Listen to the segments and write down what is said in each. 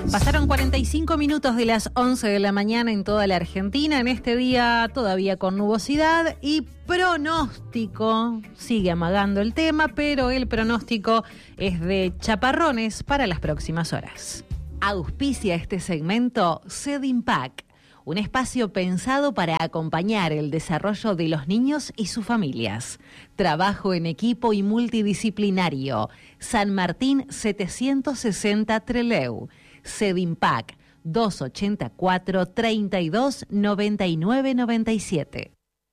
Pasaron 45 minutos de las 11 de la mañana en toda la Argentina, en este día todavía con nubosidad y pronóstico, sigue amagando el tema, pero el pronóstico es de chaparrones para las próximas horas. Auspicia este segmento Sedinpac, un espacio pensado para acompañar el desarrollo de los niños y sus familias. Trabajo en equipo y multidisciplinario. San Martín 760 Trelew. Sedinpac 284 32 99 97.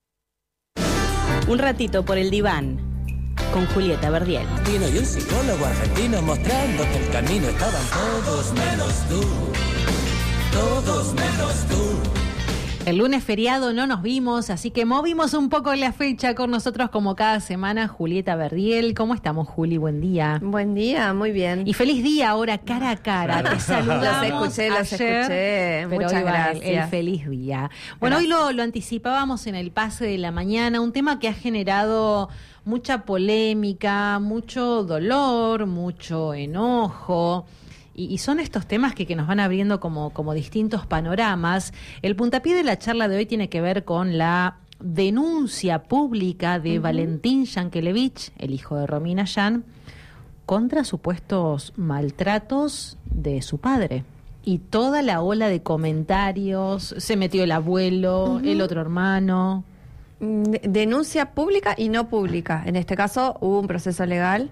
Un ratito por el diván con Julieta Verdiel. Vino y un psicólogo argentino mostrando que el camino estaban todos menos tú. Todos menos tú. El lunes feriado no nos vimos, así que movimos un poco la fecha con nosotros como cada semana Julieta Verdiel. ¿Cómo estamos, Juli? Buen día. Buen día, muy bien. Y feliz día ahora cara a cara. Te saludamos. Los escuché. Pero muchas gracias. El feliz día. Bueno, Gracias. Hoy lo anticipábamos en el pase de la mañana, un tema que ha generado mucha polémica, mucho dolor, mucho enojo. Y son estos temas que nos van abriendo como distintos panoramas. El puntapié de la charla de hoy tiene que ver con la denuncia pública de Valentín Yankelevich, el hijo de Romina Yan, contra supuestos maltratos de su padre. Y toda la ola de comentarios, se metió el abuelo, el otro hermano. Denuncia pública y no pública. En este caso hubo un proceso legal.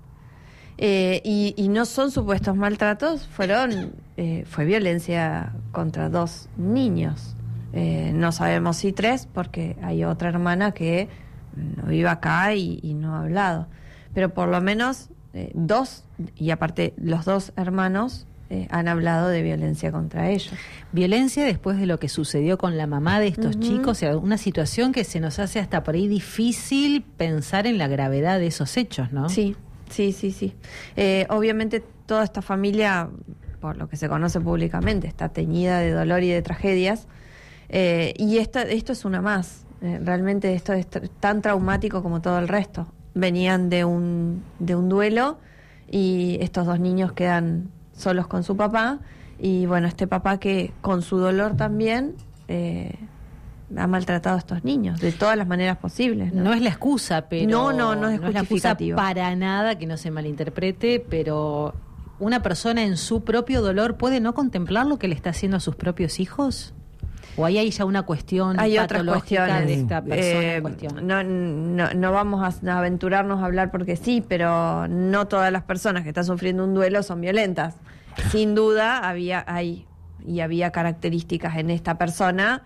Y no son supuestos maltratos, fue violencia contra 2 niños. No sabemos si 3, porque hay otra hermana que no vive acá y no ha hablado. Pero por lo menos 2, y aparte los 2 hermanos han hablado de violencia contra ellos. Violencia después de lo que sucedió con la mamá de estos chicos, o sea, una situación que se nos hace hasta por ahí difícil pensar en la gravedad de esos hechos, ¿no? Sí. Obviamente toda esta familia, por lo que se conoce públicamente, está teñida de dolor y de tragedias, y esto es una más. Realmente esto es tan traumático como todo el resto. Venían de un duelo y estos 2 niños quedan solos con su papá, y bueno, este papá que con su dolor también ha maltratado a estos niños de todas las maneras posibles. No es la excusa, pero no es la excusa justificativo para nada, que no se malinterprete, pero una persona en su propio dolor puede no contemplar lo que le está haciendo a sus propios hijos. ¿O ahí hay ya una cuestión patológica de esta persona en cuestión? No vamos a aventurarnos a hablar porque sí, pero no todas las personas que están sufriendo un duelo son violentas. Sin duda había características en esta persona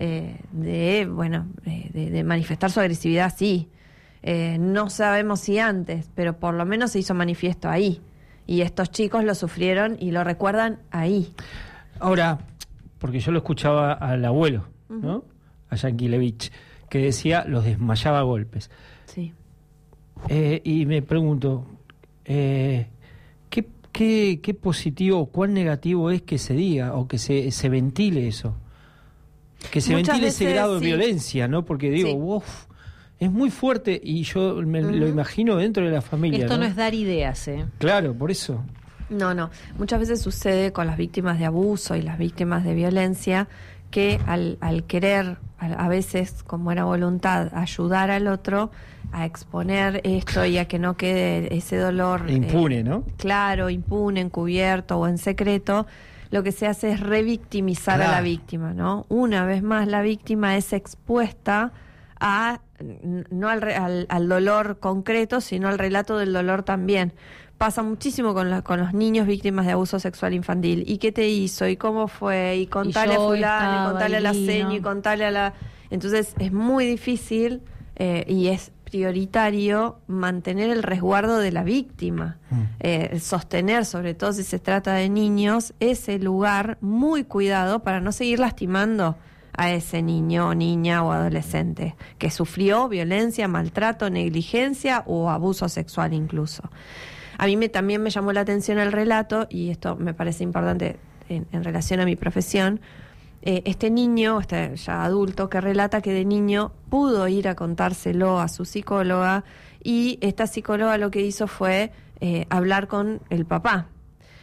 de manifestar su agresividad, sí. No sabemos si antes, pero por lo menos se hizo manifiesto ahí. Y estos chicos lo sufrieron y lo recuerdan ahí. Ahora, porque yo lo escuchaba al abuelo, ¿no? A Yankelevich, que decía los desmayaba a golpes. Sí. Y me pregunto, ¿qué positivo, cuán negativo es que se diga o que se ventile eso? Que se Muchas ventile veces, ese grado de sí. violencia, ¿no? Porque digo, Sí. uf, es muy fuerte y yo me lo imagino dentro de la familia. Esto no es dar ideas, ¿eh? Claro, por eso. No. Muchas veces sucede con las víctimas de abuso y las víctimas de violencia que al querer, a veces con buena voluntad, ayudar al otro a exponer esto y a que no quede ese dolor Impune, ¿no? Claro, impune, encubierto o en secreto, lo que se hace es revictimizar a la víctima, ¿no? Una vez más la víctima es expuesta no al dolor concreto, sino al relato del dolor también. Pasa muchísimo con los niños víctimas de abuso sexual infantil. ¿Y qué te hizo? ¿Y cómo fue? Y contale a fulano, y contale a la seño, y contale a la... Entonces es muy difícil y es prioritario mantener el resguardo de la víctima, sostener, sobre todo si se trata de niños, ese lugar muy cuidado para no seguir lastimando a ese niño o niña o adolescente que sufrió violencia, maltrato, negligencia o abuso sexual incluso. A mí también me llamó la atención el relato, y esto me parece importante en relación a mi profesión, este niño, este ya adulto, que relata que de niño pudo ir a contárselo a su psicóloga, y esta psicóloga lo que hizo fue hablar con el papá.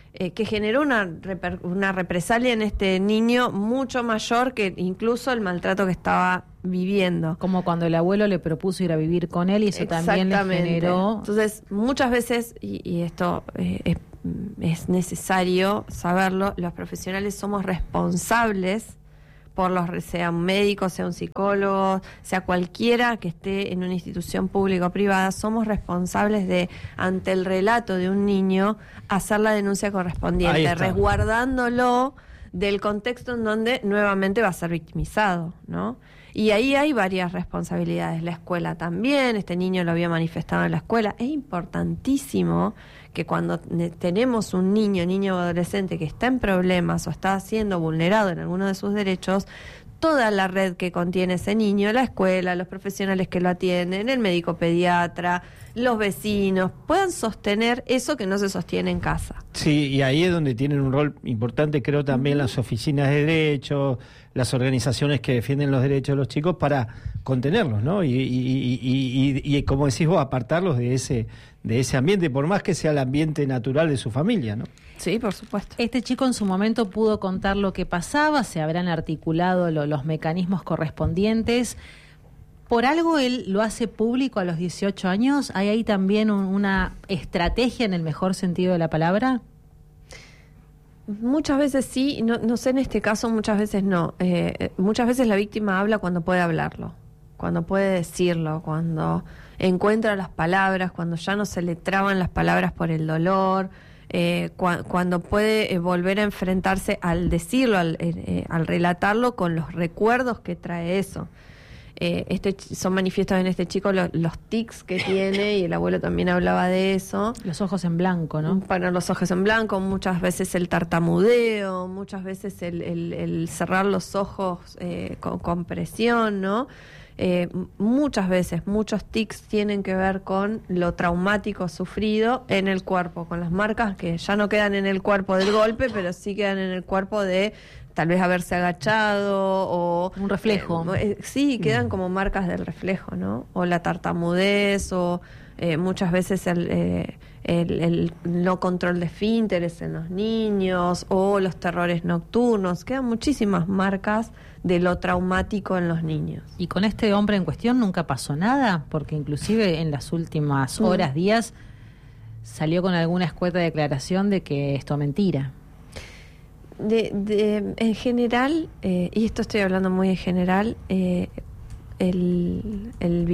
que generó una represalia en este niño mucho mayor que incluso el maltrato que estaba viviendo. Como cuando el abuelo le propuso ir a vivir con él y eso también le generó... Entonces, muchas veces, y esto es necesario saberlo, los profesionales somos responsables sea un médico, sea un psicólogo, sea cualquiera que esté en una institución pública o privada, somos responsables de, ante el relato de un niño, hacer la denuncia correspondiente, resguardándolo del contexto en donde nuevamente va a ser victimizado, ¿no? Y ahí hay varias responsabilidades. La escuela también, este niño lo había manifestado en la escuela. Es importantísimo que cuando tenemos un niño o adolescente que está en problemas o está siendo vulnerado en alguno de sus derechos, toda la red que contiene ese niño, la escuela, los profesionales que lo atienden, el médico pediatra, los vecinos, puedan sostener eso que no se sostiene en casa. Sí, y ahí es donde tienen un rol importante, creo, también las oficinas de derechos, las organizaciones que defienden los derechos de los chicos para contenerlos, ¿no? Y como decís vos, apartarlos de ese ambiente, por más que sea el ambiente natural de su familia, ¿no? Sí, por supuesto. Este chico en su momento pudo contar lo que pasaba, se habrán articulado los mecanismos correspondientes. ¿Por algo él lo hace público a los 18 años? ¿Hay ahí también una estrategia en el mejor sentido de la palabra? Muchas veces sí, no sé en este caso, muchas veces no. Muchas veces la víctima habla cuando puede hablarlo, cuando puede decirlo, cuando encuentra las palabras, cuando ya no se le traban las palabras por el dolor, cuando puede volver a enfrentarse al decirlo, al relatarlo con los recuerdos que trae eso. Son manifiestos en este chico los tics que tiene, y el abuelo también hablaba de eso. Los ojos en blanco, ¿no? Poner los ojos en blanco, muchas veces el tartamudeo, muchas veces el cerrar los ojos con presión, ¿no? Muchas veces, muchos tics tienen que ver con lo traumático sufrido en el cuerpo, con las marcas que ya no quedan en el cuerpo del golpe, pero sí quedan en el cuerpo de tal vez haberse agachado o... Un reflejo. Sí, quedan como marcas del reflejo, ¿no? O la tartamudez, o muchas veces el no control de esfínteres en los niños, o los terrores nocturnos. Quedan muchísimas marcas de lo traumático en los niños. ¿Y con este hombre en cuestión nunca pasó nada? Porque inclusive en las últimas horas, días, salió con alguna escueta declaración de que esto es mentira. En general, y esto estoy hablando muy en general, el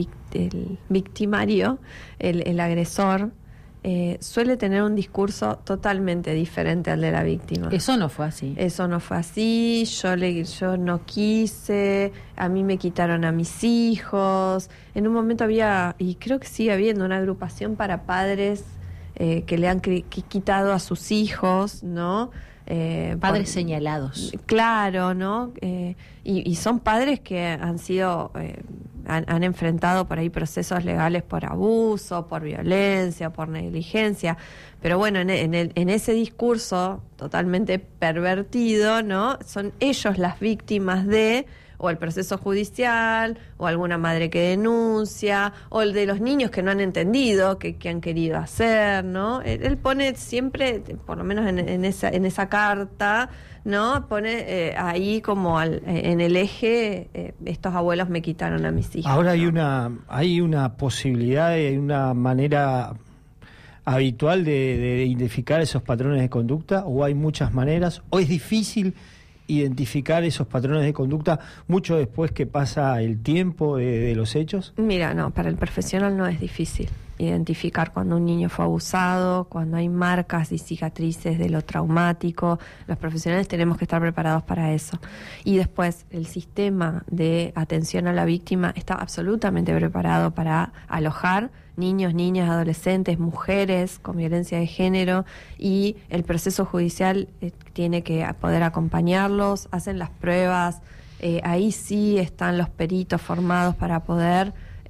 victimario, el agresor, suele tener un discurso totalmente diferente al de la víctima. Eso no fue así. Eso no fue así, yo no quise, a mí me quitaron a mis hijos. En un momento había, y creo que sigue habiendo, una agrupación para padres que le han quitado a sus hijos, ¿no? Padres señalados. Claro, ¿no? Y son padres que han sido... Han enfrentado por ahí procesos legales por abuso, por violencia, por negligencia, pero bueno, en ese discurso totalmente pervertido, ¿no? Son ellos las víctimas de o el proceso judicial, o alguna madre que denuncia, o el de los niños que no han entendido, que han querido hacer, ¿no? Él pone siempre, por lo menos en esa carta, ¿no? Pone ahí como en el eje, estos abuelos me quitaron a mis hijos. Ahora ¿no? hay una posibilidad, hay una manera habitual de identificar esos patrones de conducta, o hay muchas maneras, o es difícil identificar esos patrones de conducta mucho después que pasa el tiempo de los hechos? Mira, no, para el profesional no es difícil identificar cuando un niño fue abusado, cuando hay marcas y cicatrices de lo traumático. Los profesionales tenemos que estar preparados para eso. Y después, el sistema de atención a la víctima está absolutamente preparado para alojar niños, niñas, adolescentes, mujeres con violencia de género, y el proceso judicial tiene que poder acompañarlos, hacen las pruebas, ahí sí están los peritos formados para poder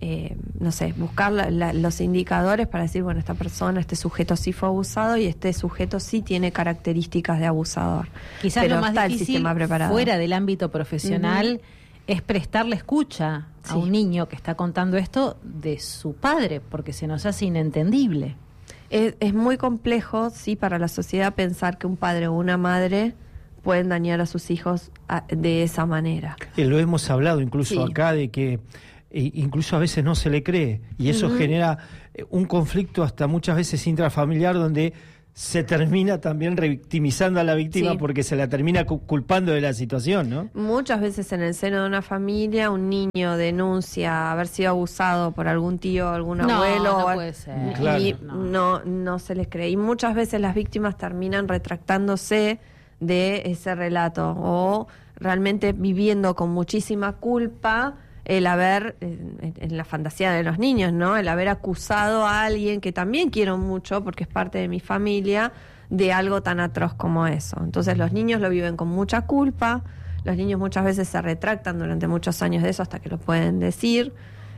buscar los indicadores para decir, bueno, esta persona, este sujeto sí fue abusado y este sujeto sí tiene características de abusador. Quizás pero lo más está difícil fuera del ámbito profesional es prestarle escucha a un niño que está contando esto de su padre, porque se nos hace inentendible. Es muy complejo, sí, para la sociedad pensar que un padre o una madre pueden dañar a sus hijos de esa manera. Lo hemos hablado incluso Sí. acá de que incluso a veces no se le cree y eso genera un conflicto hasta muchas veces intrafamiliar donde se termina también revictimizando a la víctima Sí. porque se la termina culpando de la situación, ¿no? Muchas veces en el seno de una familia un niño denuncia haber sido abusado por algún tío, algún No, abuelo, no o puede ser. Claro. y no se les cree. Y muchas veces las víctimas terminan retractándose de ese relato o realmente viviendo con muchísima culpa el haber, en la fantasía de los niños, ¿no? El haber acusado a alguien que también quiero mucho porque es parte de mi familia de algo tan atroz como eso. Entonces los niños lo viven con mucha culpa, los niños muchas veces se retractan durante muchos años de eso hasta que lo pueden decir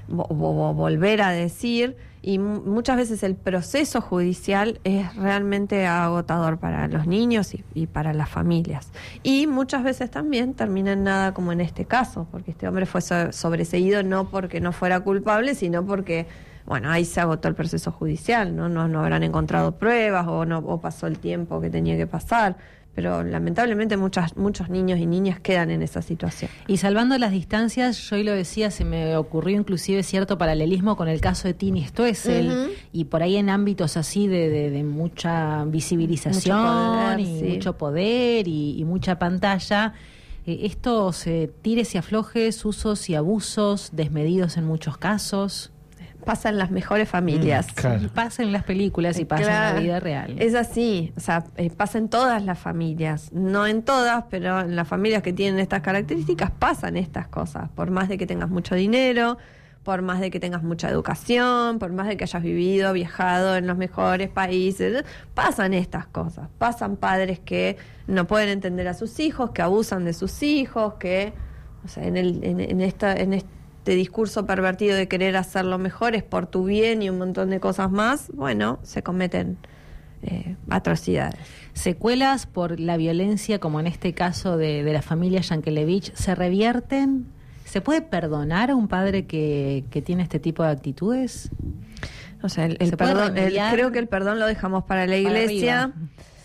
o volver a decir, y muchas veces el proceso judicial es realmente agotador para los niños y para las familias. Y muchas veces también termina en nada, como en este caso, porque este hombre fue sobreseído no porque no fuera culpable, sino porque, bueno, ahí se agotó el proceso judicial, no habrán encontrado pruebas o pasó el tiempo que tenía que pasar. Pero lamentablemente muchos niños y niñas quedan en esa situación. Y salvando las distancias, yo hoy lo decía, se me ocurrió inclusive cierto paralelismo con el caso de Tini Stoessel, y por ahí en ámbitos así de mucha visibilización, Mucho poder, y sí. mucho poder y mucha pantalla, estos tires y aflojes, usos y abusos desmedidos en muchos casos, Pasa en las mejores familias. Claro. y pasa en las películas y pasa en Claro, la vida real. Es así, o sea, pasa en todas las familias, no en todas, pero en las familias que tienen estas características pasan estas cosas, por más de que tengas mucho dinero, por más de que tengas mucha educación, por más de que hayas viajado en los mejores países, pasan estas cosas, pasan padres que no pueden entender a sus hijos, que abusan de sus hijos, que, o sea, en este discurso pervertido de querer hacerlo mejor es por tu bien y un montón de cosas más, bueno, se cometen atrocidades. ¿Secuelas por la violencia, como en este caso de la familia Yankelevich, se revierten? ¿Se puede perdonar a un padre que tiene este tipo de actitudes? O sea, el ¿Se puede perdón, remediar? creo que el perdón lo dejamos para la Para iglesia, arriba.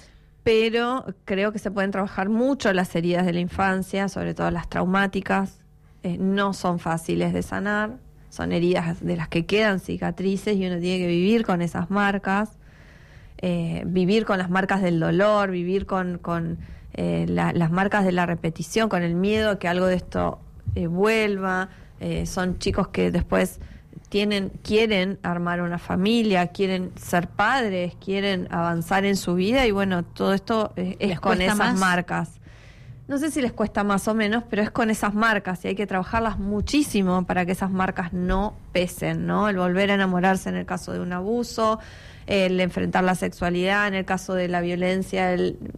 pero creo que se pueden trabajar mucho las heridas de la infancia, sobre todo las traumáticas. No son fáciles de sanar, son heridas de las que quedan cicatrices y uno tiene que vivir con esas marcas, vivir con las marcas del dolor, vivir con las marcas de la repetición, con el miedo a que algo de esto vuelva. Son chicos que después quieren armar una familia, quieren ser padres, quieren avanzar en su vida y bueno, todo esto es ¿Les con cuesta esas más? marcas. No sé si les cuesta más o menos, pero es con esas marcas y hay que trabajarlas muchísimo para que esas marcas no pesen, ¿no? El volver a enamorarse en el caso de un abuso, el enfrentar la sexualidad en el caso de la violencia,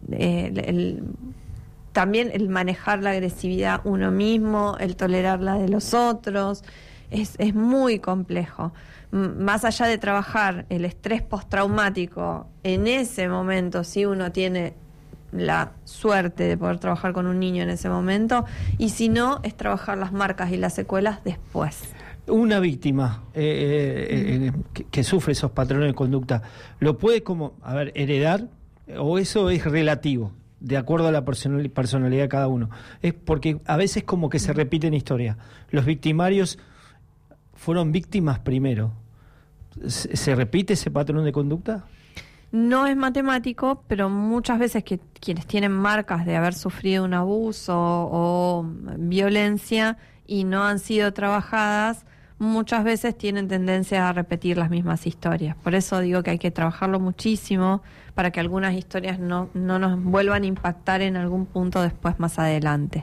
también el manejar la agresividad uno mismo, el tolerar la de los otros, es muy complejo. Más allá de trabajar el estrés postraumático, en ese momento, si uno tiene la suerte de poder trabajar con un niño en ese momento, y si no, es trabajar las marcas y las secuelas después. Una víctima que sufre esos patrones de conducta, ¿lo puede heredar o eso es relativo, de acuerdo a la personalidad de cada uno? Es porque a veces como que se repiten historias. Los victimarios fueron víctimas primero. ¿Se repite ese patrón de conducta? No es matemático, pero muchas veces quienes tienen marcas de haber sufrido un abuso o violencia y no han sido trabajadas, muchas veces tienen tendencia a repetir las mismas historias. Por eso digo que hay que trabajarlo muchísimo para que algunas historias no nos vuelvan a impactar en algún punto después más adelante.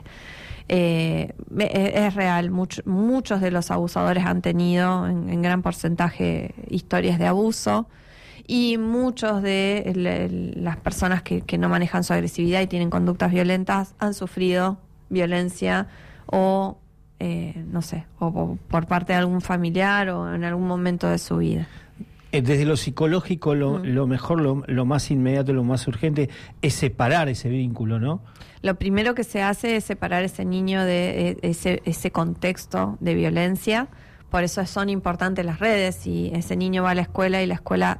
Es real, muchos de los abusadores han tenido en gran porcentaje historias de abuso. Y muchos de las personas que no manejan su agresividad y tienen conductas violentas han sufrido violencia o, o por parte de algún familiar o en algún momento de su vida. Desde lo psicológico, lo mejor, lo más inmediato, lo más urgente es separar ese vínculo, ¿no? Lo primero que se hace es separar ese niño de ese contexto de violencia. Por eso son importantes las redes. Si ese niño va a la escuela y la escuela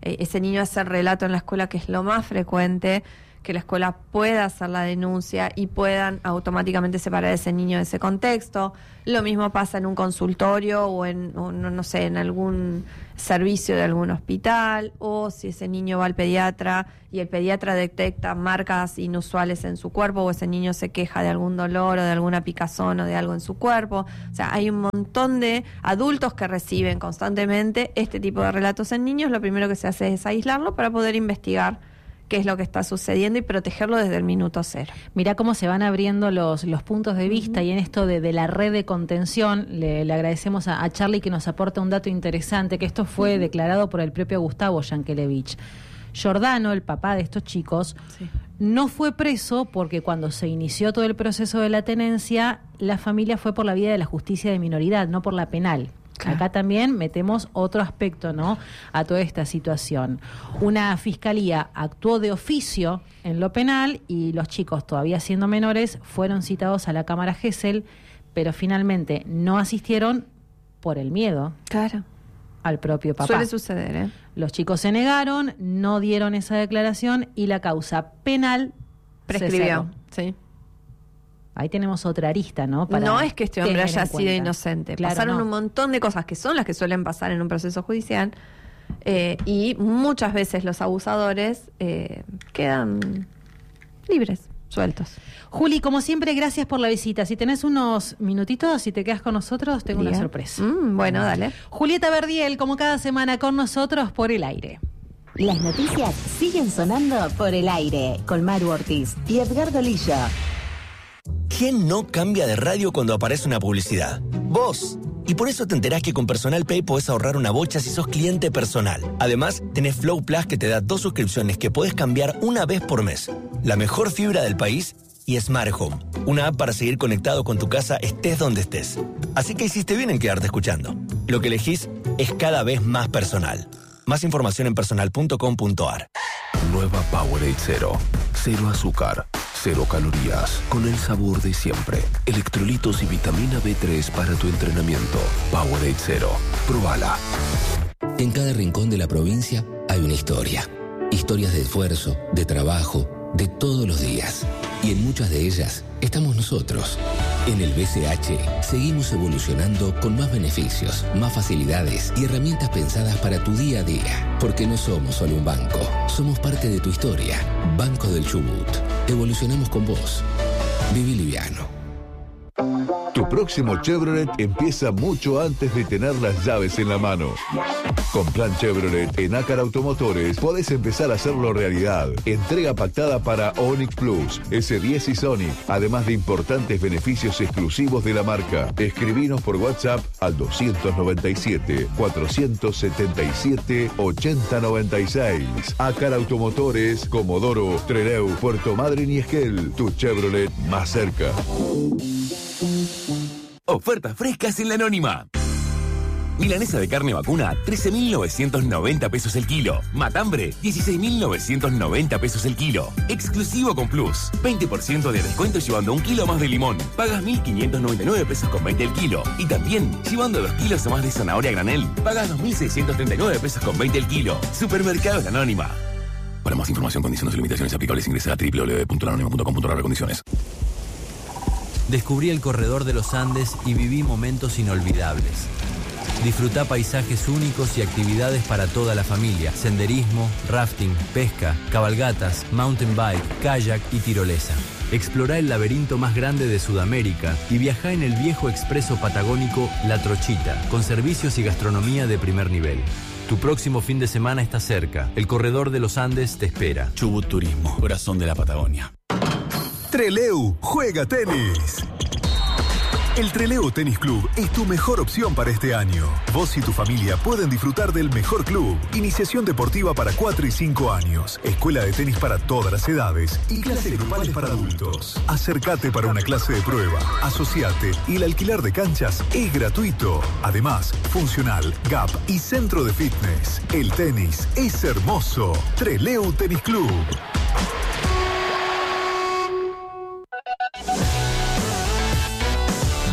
ese niño hace el relato en la escuela, que es lo más frecuente, que la escuela pueda hacer la denuncia y puedan automáticamente separar a ese niño de ese contexto. Lo mismo pasa en un consultorio o no sé, en algún servicio de algún hospital, o si ese niño va al pediatra y el pediatra detecta marcas inusuales en su cuerpo, o ese niño se queja de algún dolor o de alguna picazón o de algo en su cuerpo. O sea, hay un montón de adultos que reciben constantemente este tipo de relatos en niños. Lo primero que se hace es aislarlo para poder investigar qué es lo que está sucediendo y protegerlo desde el minuto cero. Mirá cómo se van abriendo los puntos de vista, y en esto de la red de contención le agradecemos a Charlie que nos aporta un dato interesante, que esto fue declarado por el propio Gustavo Yankelevich. Giordano, el papá de estos chicos, no fue preso porque cuando se inició todo el proceso de la tenencia, la familia fue por la vía de la justicia de minoridad, no por la penal. Claro. Acá también metemos otro aspecto, ¿no?, a toda esta situación. Una fiscalía actuó de oficio en lo penal y los chicos, todavía siendo menores, fueron citados a la Cámara Gesell, pero finalmente no asistieron por el miedo. Claro. Al propio papá. Suele suceder, ¿eh? Los chicos se negaron, no dieron esa declaración y la causa penal prescribió. Sí. Ahí tenemos otra arista, ¿no? No es que este hombre haya sido inocente. Claro, pasaron un montón de cosas que son las que suelen pasar en un proceso judicial, y muchas veces los abusadores quedan libres, sueltos. Juli, como siempre, gracias por la visita. Si tenés unos minutitos, si te quedas con nosotros, tengo una sorpresa. Bueno, dale. Julieta Verdiel, como cada semana, con nosotros por el aire. Las noticias siguen sonando por el aire, con Maru Ortiz y Edgardo Lillo. ¿Quién no cambia de radio cuando aparece una publicidad? ¡Vos! Y por eso te enterás que con Personal Pay podés ahorrar una bocha si sos cliente personal. Además, tenés Flow Plus, que te da 2 suscripciones que podés cambiar una vez por mes. La mejor fibra del país y Smart Home, una app para seguir conectado con tu casa estés donde estés. Así que hiciste bien en quedarte escuchando. Lo que elegís es cada vez más personal. Más información en personal.com.ar. Nueva Powerade Zero. Cero azúcar, 0 calorías, con el sabor de siempre. Electrolitos y vitamina B3 para tu entrenamiento. Powerade Zero. Probala. En cada rincón de la provincia hay una historia. Historias de esfuerzo, de trabajo, de todos los días. Y en muchas de ellas estamos nosotros. En el BCH seguimos evolucionando con más beneficios, más facilidades y herramientas pensadas para tu día a día. Porque no somos solo un banco, somos parte de tu historia. Banco del Chubut. Evolucionamos con vos. Viví liviano. Tu próximo Chevrolet empieza mucho antes de tener las llaves en la mano. Con Plan Chevrolet en Ácar Automotores podés empezar a hacerlo realidad. Entrega pactada para Onix Plus, S10 y Sonic, además de importantes beneficios exclusivos de la marca. Escribinos por WhatsApp al 297-477-8096. Ácar Automotores, Comodoro, Trelew, Puerto Madryn y Esquel. Tu Chevrolet más cerca. Ofertas frescas en La Anónima. Milanesa de carne vacuna, 13.990 pesos el kilo. Matambre, 16.990 pesos el kilo. Exclusivo con Plus. 20% de descuento llevando 1 kilo más de limón. Pagas 1.599 pesos con 20 el kilo. Y también, llevando 2 kilos o más de zanahoria a granel, pagas 2.639 pesos con 20 el kilo. Supermercados La Anónima. Para más información, condiciones y limitaciones aplicables, ingresa a www.lanonima.com.ar/condiciones. Descubrí el corredor de los Andes y viví momentos inolvidables. Disfrutá paisajes únicos y actividades para toda la familia. Senderismo, rafting, pesca, cabalgatas, mountain bike, kayak y tirolesa. Explorá el laberinto más grande de Sudamérica y viajá en el viejo expreso patagónico La Trochita, con servicios y gastronomía de primer nivel. Tu próximo fin de semana está cerca. El corredor de los Andes te espera. Chubut Turismo, corazón de la Patagonia. Trelew juega tenis. El Trelew Tenis Club es tu mejor opción para este año. Vos y tu familia pueden disfrutar del mejor club. Iniciación deportiva para 4 y 5 años. Escuela de tenis para todas las edades. Y clases grupales para adultos. Acércate para una clase de prueba. Asociate y el alquiler de canchas es gratuito. Además, funcional, gap y centro de fitness. El tenis es hermoso. Trelew Tenis Club.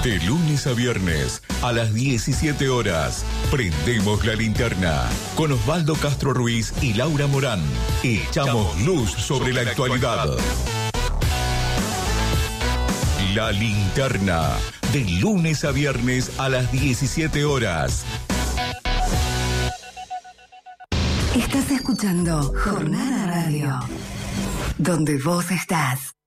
De lunes a viernes, a las 17 horas, prendemos la linterna. Con Osvaldo Castro Ruiz y Laura Morán, echamos luz sobre la actualidad. La linterna, de lunes a viernes a las 17 horas. Estás escuchando Jornada Radio, donde vos estás.